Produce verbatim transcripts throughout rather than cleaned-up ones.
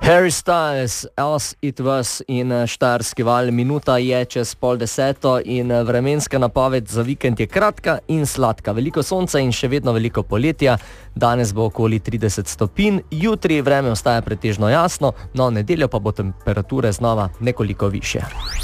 Harry Styles, As It Was in Štajerski val. Minuta je čez pol deseto in vremenska napoved za vikend je kratka in sladka. Veliko sonca in še vedno veliko poletja. Danes bo okoli trideset stopinj, jutri vreme ostaja pretežno jasno, no nedeljo pa bo temperature znova nekoliko višje.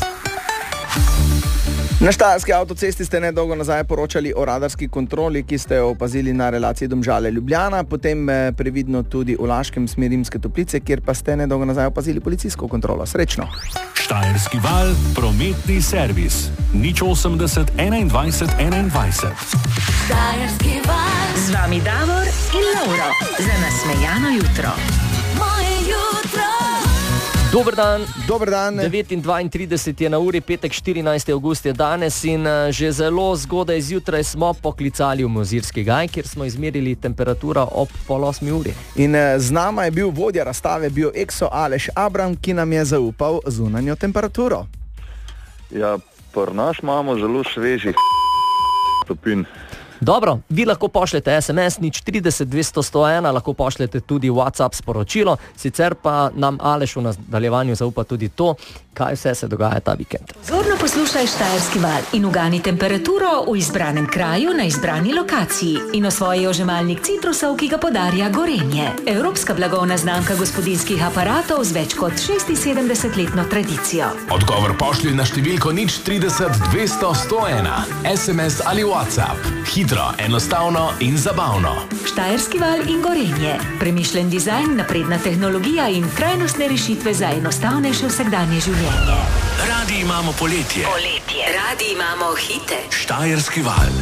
Na štajerski avtocesti ste nedolgo nazaj poročali o radarski kontroli, ki ste jo opazili na relaciji Domžale-Ljubljana, potem previdno tudi v Laškem smeri Rimske Toplice, kjer pa ste nedolgo nazaj opazili policijsko kontrolo. Srečno! Štajerski val, prometni servis. nič osemdeset enaindvajset enaindvajset. Štajerski val. Z vami Davor in Lauro. Za nasmejano jutro. Moje jutro. Dober dan, Dober dan. devet in dvaintrideset je na uri, petek štirinajsti avgust je danes in že zelo zgodaj zjutraj smo poklicali v Mozirski gaj, kjer smo izmerili temperaturo ob pol osmi uri. In z nama je bil vodja razstave Bioexo Aleš Abram, ki nam je zaupal zunanjo temperaturo. Ja, pri nas imamo zelo svežih stopinj. Dobro, vi lahko pošljete es em es nič trideset dvesto sto ena, lahko pošljete tudi WhatsApp sporočilo, sicer pa nam Aleš v nadaljevanju zaupa tudi to, kaj vse se dogaja ta vikend. Zorno poslušaj Štajerski val in ugani temperaturo v izbranem kraju na izbrani lokaciji in osvoji ožemalnik citrusov, ki ga podarja Gorenje. Evropska blagovna znamka gospodinjskih aparatov z več kot šestinsedemdesetletno tradicijo. Odgovor pošlji na številko nič trideset dvesto sto ena, es em es ali WhatsApp. Hitro, enostavno in zabavno. Štajerski val in Gorenje. Premišljen dizajn, napredna tehnologija in trajnostne rešitve za enostavnejše vsakdanje življenje. Radi imamo poletje. Poletje. Radi imamo hite. Štajerski val.